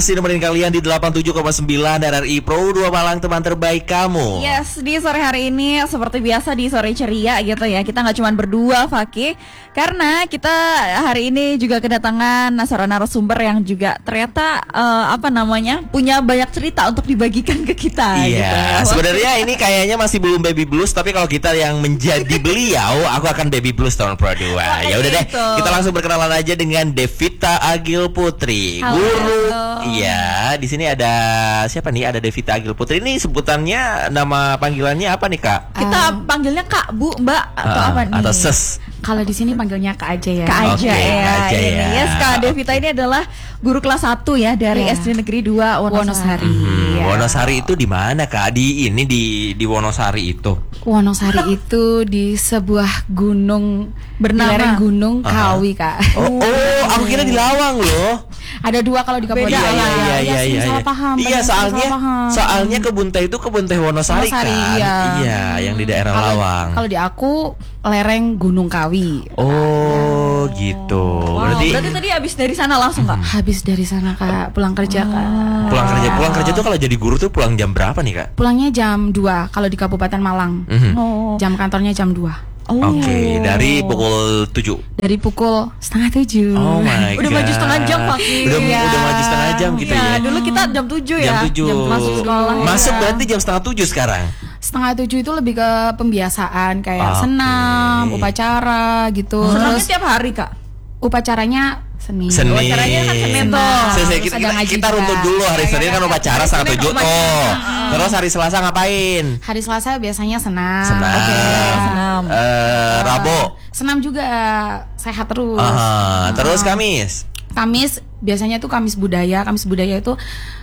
Masih nemenin kalian di 87,9 RRI Pro 2 Malang, teman terbaik kamu. Yes, di sore hari ini seperti biasa di sore ceria gitu ya. Kita nggak cuma berdua, Fakih, karena kita hari ini juga kedatangan seorang narasumber yang juga ternyata punya banyak cerita untuk dibagikan ke kita. Iya, gitu. sebenarnya ini kayaknya masih belum baby blues, tapi kalau kita yang menjadi beliau, aku akan baby blues tahun Pro 2. Ya udah deh, kita langsung berkenalan aja dengan Devita Agil Putri, Halo. guru. Iya, di sini ada siapa nih? Ada Devita Agil Putri. Ini sebutannya, nama panggilannya apa nih, Kak? Kita panggilnya Kak, Bu, Mbak atau apa nih? Atau Ses. Kalau di sini panggilnya Kak aja ya. Kak aja Oke, ya. Kak aja Ini. ya. Yes, Kak Devita ini adalah guru kelas 1 ya dari Iya. SD Negeri 2 Wonosari. Iya. Wonosari itu di mana, Kak? Di Wonosari itu. Wonosari itu di sebuah gunung Bernama? di lereng Gunung Kawi, Kak. Oh, aku kira di Lawang loh. Ada dua kalau di Kabupaten Beda, Malang. Iya. Salah paham. Iya, banyak salah soalnya paham. kebun teh itu kebun teh Wonosari kan. Iya. Yang di daerah Kalau- Lawang. Kalau di aku lereng Gunung Kawi. Oh, gitu. Wow, berarti tadi habis dari sana langsung, Kak? Habis dari sana, Kak, pulang kerja, Kak. Pulang kerja tuh kalau jadi guru tuh pulang jam berapa nih, Kak? Pulangnya jam 2 kalau di Kabupaten Malang. Oh. Jam kantornya jam 2. Oke, dari pukul 7. Dari pukul 6:30. Oh my Udah god. maju setengah jam, Fakih. Udah Iya. maju setengah jam gitu Iya, ya. dulu kita jam 7 ya. Jam 7. Masuk sekolah. Masuk ya. berarti jam setengah 7 sekarang. 6:30 itu lebih ke pembiasaan kayak Oke. senam, upacara gitu. Senamnya Terus tiap hari, Kak. upacaranya Senin. Upacaranya kan Senin tuh. Terus ada ngaji Kita juga. runtut dulu. Hari Senin kan upacara setengah 7 tuh. Terus hari Selasa ngapain? Hari Selasa biasanya senam. Senam. Oke, senam. Rabu. Senam juga sehat terus. Terus Kamis. Kamis biasanya tuh Kamis budaya. Kamis budaya itu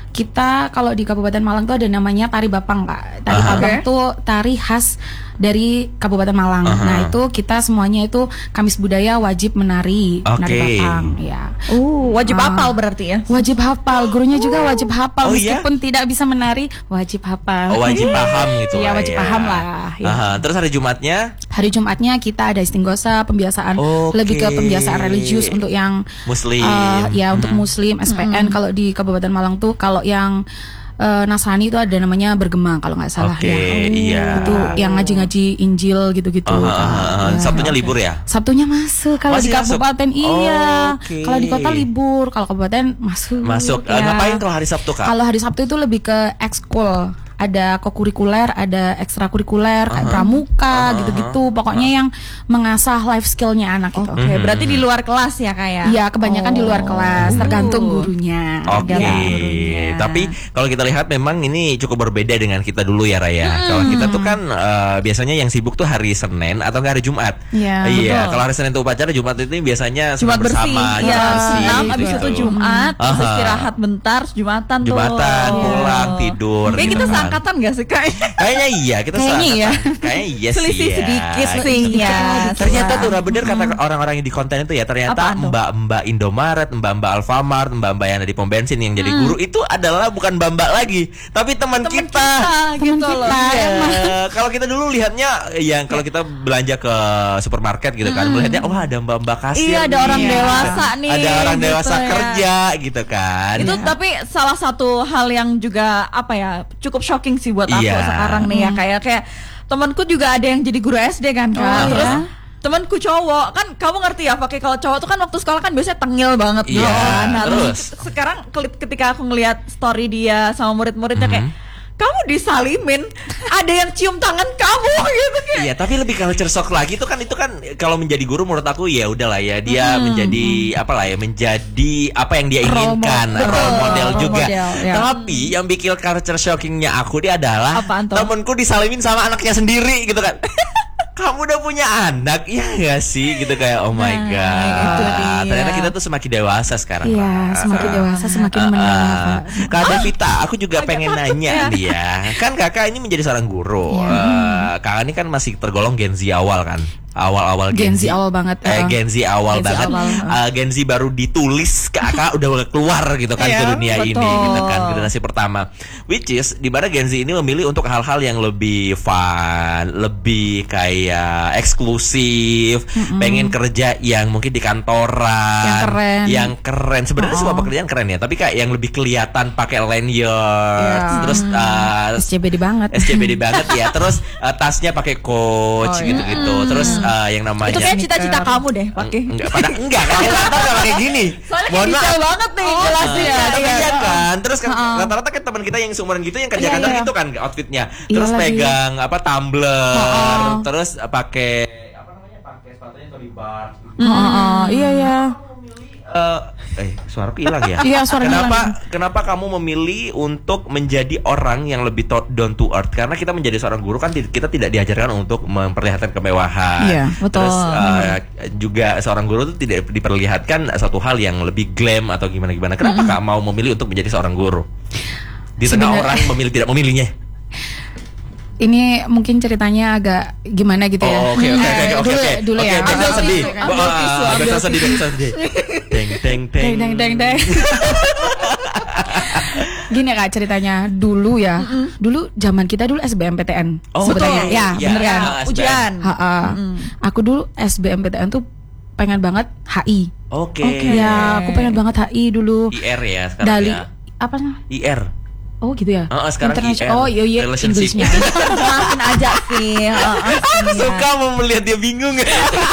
kita kalau di Kabupaten Malang tuh ada namanya tari bapang, Kak. Tari bapang tuh tari khas dari Kabupaten Malang. Nah, itu kita semuanya itu Kamis budaya wajib menari Oke. bapang, ya. Wajib hafal berarti ya. Wajib hafal, gurunya juga wajib hafal Oh, iya? meskipun tidak bisa menari, wajib hafal. Oh, wajib paham gitu. Iya, lah wajib ya. paham lah. Ya. Terus hari Jumatnya Hari Jumatnya kita ada istinggosa, pembiasaan Oke. lebih ke pembiasaan religius untuk yang Muslim. ya untuk Muslim, SPN. Kalau di Kabupaten Malang tuh kalau yang Nasrani itu ada namanya bergema kalau nggak salah Oke, ya. iya. Itu yang ngaji-ngaji Injil gitu-gitu. Ya. Sabtunya libur ya? Sabtunya masuk kalau di Masih masuk? kabupaten iya. Oke. Kalau di kota libur, kalau kabupaten masuk. Masuk. ya. Ngapain kalau hari Sabtu, Kak? Kalau hari Sabtu itu lebih ke ekskul. Ada kokurikuler, ada ekstrakurikuler, kayak pramuka, gitu-gitu. Pokoknya yang mengasah life skillnya anak itu. Oke, berarti di luar kelas ya, Kak ya? Iya, kebanyakan di luar kelas, tergantung gurunya. Oke, Ada gurunya. tapi kalau kita lihat memang ini cukup berbeda dengan kita dulu ya, Raya. Kalau kita tuh kan biasanya yang sibuk tuh hari Senin atau hari Jumat. Iya, betul. Kalau hari Senin itu upacara, Jumat itu biasanya Jumat senam bersih, bersama, ya, Jumat bersih, senam, gitu. abis itu Jumat, terus istirahat bentar, Jumatan tuh. Jumatan, pulang, tidur. Kayak gitu kita kan. seangkatan gak sih, Kak? Kayaknya iya, kita Kayaknya iya. Kayaknya iya sih. Selisih ya. sedikit sih ya. Ternyata tuh bener kata orang-orang yang di konten itu ya, ternyata Apaan tuh? mbak-mbak Indomaret, mbak-mbak Alfamart, mbak-mbak yang ada di pom bensin yang jadi guru itu adalah bukan mbak-mbak lagi, tapi teman kita. Gitu Teman loh. kita. Iya. Kalau kita dulu lihatnya yang kalau kita belanja ke supermarket gitu kan, melihatnya wah ada mbak-mbak kasir. Iya, ada nih. orang dewasa nih, Ada orang gitu dewasa ya. kerja gitu kan. Itu tapi salah satu hal yang juga cukup shocking sih buat aku Iya. sekarang nih ya, kayak temanku juga ada yang jadi guru SD kan, Kak. Oh, Terus iya? temanku cowok kan, kamu ngerti ya, pakai kalau cowok tuh kan waktu sekolah kan biasanya tengil banget Iya, kan. Nah, terus? sekarang ketika aku ngelihat story dia sama murid-muridnya kayak kamu disalimin, ada yang cium tangan kamu gitu kayak. Iya, tapi lebih culture shock lagi itu kan kalau menjadi guru menurut aku ya udahlah ya, dia menjadi menjadi apa yang dia inginkan, role model role juga. model, ya. Tapi yang bikin culture shockingnya aku dia adalah Apaan tuh? temenku disalimin sama anaknya sendiri gitu kan. Kamu udah punya anak, ya gak sih? Gitu kayak oh my god. itu dia. Ternyata kita tuh semakin dewasa sekarang. Iya, semakin dewasa semakin menengah. Kak Devita, aku juga Agak pengen takut nanya ya. nih ya. Kan kakak ini menjadi seorang guru. kakak ini kan masih tergolong Gen Z awal kan. Awal-awal Gen Z awal banget. Gen Z awal Gen Z banget. awal. Gen Z baru ditulis kakak udah keluar gitu kan ke dunia ini gitu kan, generasi pertama. Which is di mana Gen Z ini memilih untuk hal-hal yang lebih fun, lebih kayak eksklusif, pengen kerja yang mungkin di kantoran, yang keren. Sebenarnya semua pekerjaan keren ya, tapi kayak yang lebih kelihatan pakai lanyard, terus SCBD banget. SCBD banget ya. Terus tasnya pakai Coach gitu-gitu. Terus yang namanya itu kayak cita-cita kamu deh pakai. Enggak kamu kantor enggak kayak gini. Soalnya detail banget nih jelasnya. Iya kan. Terus kan rata-rata kan teman kita yang seumuran gitu yang kerja kantor gitu kan outfitnya. Terus pegang tumbler, terus pakai pakai sepatunya Tony Bar. Iya. Suaraku hilang ya. Iya, suaranya hilang. Kenapa kamu memilih untuk menjadi orang yang lebih down to earth? Karena kita menjadi seorang guru kan kita tidak diajarkan untuk memperlihatkan kemewahan. Iya, betul. Terus juga seorang guru itu tidak diperlihatkan satu hal yang lebih glam atau gimana. Kenapa kamu mau memilih untuk menjadi seorang guru? Di tengah orang memilih tidak memilihnya. Ini mungkin ceritanya agak gimana gitu ya. Oke. Dulu ya. Biasa sedih. Biasa sedih. Deng. Gini Kak ceritanya dulu ya. Dulu zaman kita dulu SBMPTN sebenarnya. Ya, bener kan? Ujian. Aku dulu SBMPTN tuh pengen banget HI. Oke. Ya, aku pengen banget HI dulu. IR ya sekarang ya. Apa namanya? IR. Oh gitu ya. Sekarang IR. Oh iya Englishnya. Maafin aja sih. Suka mau melihat dia bingung ya.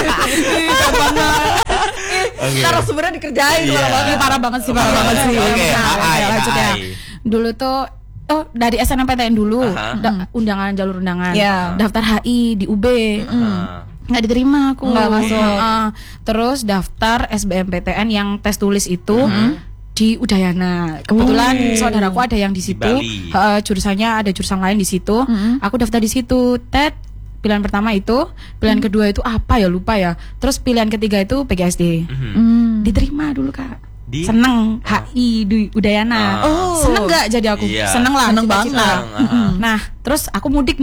Ntar sebenarnya dikerjain Parah banget sih. Oke, lanjut ya. Dulu tuh dari SNMPTN dulu undangan jalur undangan. Daftar HI di UB. Nggak diterima aku. Nggak masuk. Terus daftar SBMPTN yang tes tulis itu di Udayana. Kebetulan saudaraku ada yang di situ. Jurusannya ada jurusan lain di situ. Aku daftar di situ. Pilihan pertama itu, pilihan kedua itu apa ya lupa ya. Terus pilihan ketiga itu PGSD. Diterima dulu Kak. Seneng HI di Udayana. Seneng nggak jadi aku? Seneng lah. Seneng banget. Nah terus aku mudik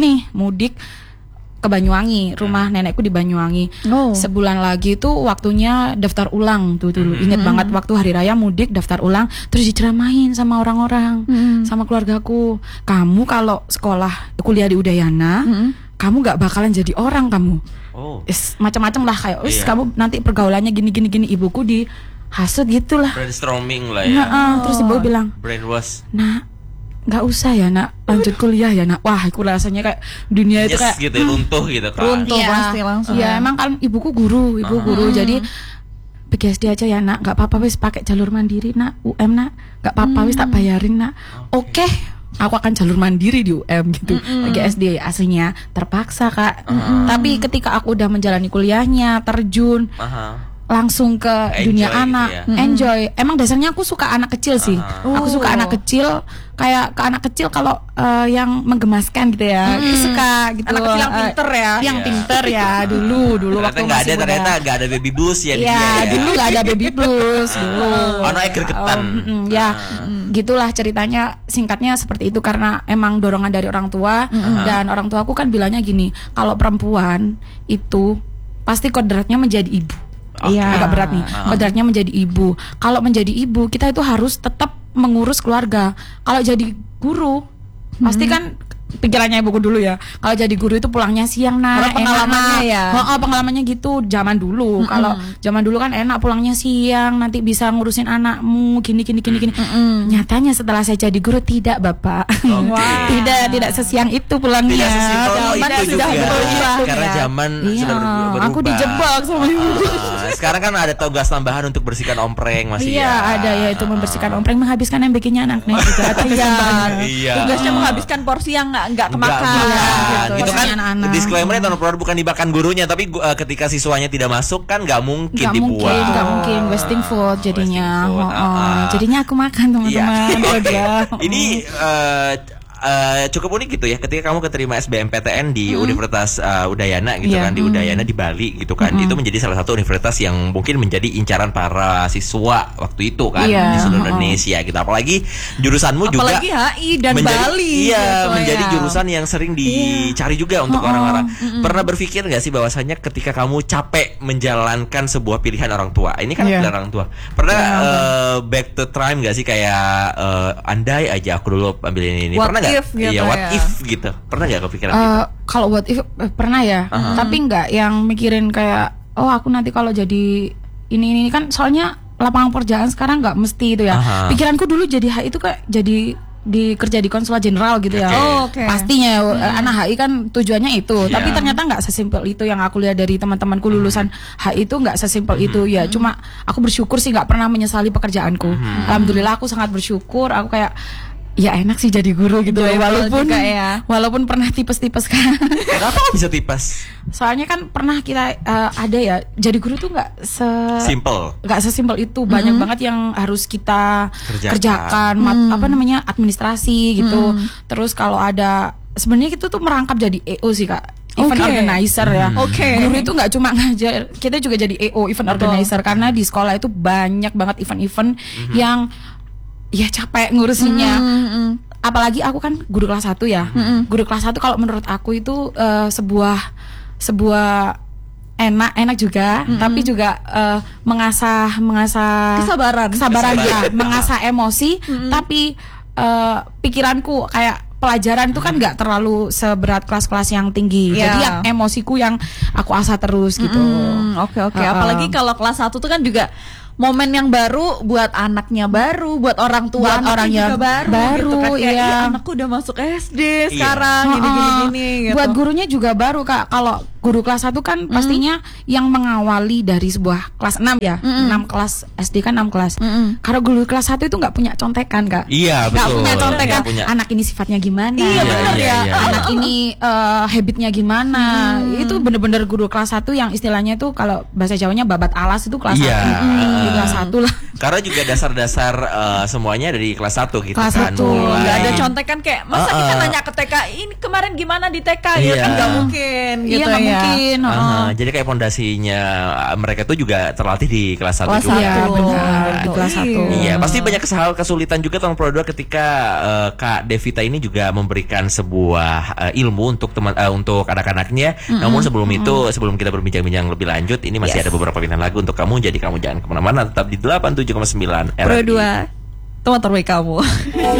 ke Banyuwangi, rumah nenekku di Banyuwangi. Sebulan lagi tuh waktunya daftar ulang tuh dulu. Ingat banget waktu hari raya mudik daftar ulang, terus diceramahin sama orang-orang, sama keluargaku. Kamu kalau kuliah di Udayana, kamu nggak bakalan jadi orang kamu. Macam-macam lah kayak, kamu nanti pergaulannya gini. Ibuku dihasut gitulah. Brainstorming lah ya. Terus ibu bilang, brainwash. Nah, nggak usah ya nak, lanjut kuliah ya nak. Wah, aku rasanya kayak dunia itu kayak gitu, runtuh gitu kan. Runtuh pasti langsung. Ya emang kan ibuku guru, jadi PGSD aja ya nak, nggak apa-apa wis pakai jalur mandiri nak, UM nak, nggak apa-apa wis tak bayarin nak. Oke. Aku akan jalur mandiri di UM gitu. PGSD aslinya terpaksa Kak. Tapi ketika aku udah menjalani kuliahnya, terjun langsung ke dunia anak, enjoy. Emang dasarnya aku suka anak kecil sih. Aku suka anak kecil, kayak ke anak kecil kalau yang menggemaskan gitu ya. Suka gitu. Anak kecil yang pinter ya. Yang pinter ya dulu waktu masih muda. Ternyata nggak ada baby blues ya. Dulu nggak ada baby blues dulu. Anak gregetan. Gitulah ceritanya, singkatnya seperti itu karena emang dorongan dari orang tua. Dan orang tua aku kan bilangnya gini, kalau perempuan itu pasti kodratnya menjadi ibu. Agak berat nih. Kodratnya menjadi ibu. Kalau menjadi ibu, kita itu harus tetap mengurus keluarga. Kalau jadi guru, pasti kan pikirannya ibuku dulu ya. Kalau jadi guru itu pulangnya siang nak. Pengalamannya ya. Pengalamannya gitu zaman dulu. Kalau zaman dulu kan enak pulangnya siang, nanti bisa ngurusin anakmu gini. Nyatanya setelah saya jadi guru tidak Bapak. Tidak sesiang itu pulangnya. Tidak sesimpel itu juga. Karena zaman sudah berubah. Aku dijebak sama ibu. Sekarang kan ada tugas tambahan untuk bersihkan ompreng masih ya. Iya ada ya itu membersihkan ompreng, menghabiskan yang bikinnya anaknya juga. Tugasnya menghabiskan porsi yang nggak kemakan gitu kan. Disclaimer tahun produk bukan dimakan gurunya, tapi ketika siswanya tidak masuk kan nggak mungkin dibuang. Nggak mungkin wasting food jadinya. Jadinya aku makan teman-teman. Ini cukup unik gitu ya ketika kamu keterima SBMPTN di Universitas Udayana gitu kan, di Udayana di Bali gitu kan. Itu menjadi salah satu universitas yang mungkin menjadi incaran para siswa waktu itu kan di seluruh Indonesia gitu. Apalagi jurusanmu juga HI dan Bali iya, gitu menjadi jurusan yang sering dicari juga untuk orang-orang. Pernah berpikir nggak sih bahwasanya ketika kamu capek menjalankan sebuah pilihan orang tua, ini kan pilihan orang tua, pernah back to time nggak sih kayak andai aja aku dulu ambil ini what pernah nggak? if gitu Iya, what if gitu, pernah nggak kepikiran gitu? Kalau what if pernah ya, tapi nggak yang mikirin kayak oh aku nanti kalau jadi ini kan, soalnya lapangan pekerjaan sekarang nggak mesti itu ya. Pikiranku dulu jadi HI itu kayak jadi kerja di konsulat jenderal gitu ya. Pastinya anak HI kan tujuannya itu, tapi ternyata nggak sesimpel itu. Yang aku lihat dari teman-temanku lulusan HI itu nggak sesimpel itu ya. Cuma aku bersyukur sih, nggak pernah menyesali pekerjaanku. Alhamdulillah aku sangat bersyukur. Aku kayak ya enak sih jadi guru gitu, walaupun pernah tipes-tipes kan. Kenapa bisa tipes? Soalnya kan pernah kita ada ya, jadi guru tuh nggak sesimpel itu. Banyak banget yang harus kita kerjakan, administrasi gitu. Terus kalau ada, sebenarnya itu tuh merangkap jadi EO sih Kak, event organizer ya. Guru itu nggak cuma ngajar, kita juga jadi EO, event organizer, karena di sekolah itu banyak banget event-event yang ya capek ngurusinnya. Apalagi aku kan guru kelas 1 ya. Guru kelas 1 kalau menurut aku itu sebuah enak juga, tapi juga mengasah kesabaran ya, mengasah emosi, tapi pikiranku kayak pelajaran itu kan nggak terlalu seberat kelas-kelas yang tinggi. Jadi ya emosiku yang aku asah terus gitu. Apalagi kalau kelas 1 tuh kan juga momen yang baru buat anaknya, baru buat orang tua, juga baru gitu kan. Kayak anakku udah masuk SD sekarang, gini. Gitu. Buat gurunya juga baru Kak. Kalau guru kelas 1 kan pastinya yang mengawali dari sebuah kelas 6 ya. 6 kelas SD kan 6 kelas. Kalau guru kelas 1 itu nggak punya contekan Kak. Iya, betul. Nggak punya contekan. Anak ini sifatnya gimana? Iya, benar ya. Anak ini habitnya gimana? Itu bener-bener guru kelas 1 yang istilahnya itu kalau bahasa Jawanya babat alas itu kelas 1. Di kelas 1 lah. Karena juga dasar-dasar semuanya dari kelas 1 gitu kelas kan. 1. Nggak ada contekan kayak masa kita nanya ke TK ini kemarin gimana di TK ya kan nggak mungkin gitu ya. Mungkin. Jadi kayak fondasinya mereka tuh juga terlatih di kelas 1 kelas juga. Iya benar, di kelas 1. Iya, pasti banyak kesulitan juga tahun Pro 2 ketika Kak Devita ini juga memberikan sebuah ilmu untuk untuk anak-anaknya. Namun sebelum kita berbincang-bincang lebih lanjut, ini masih ada beberapa pilihan lagu untuk kamu. Jadi kamu jangan kemana-mana, tetap di 87,9 Pro 2, teman terbaik kamu.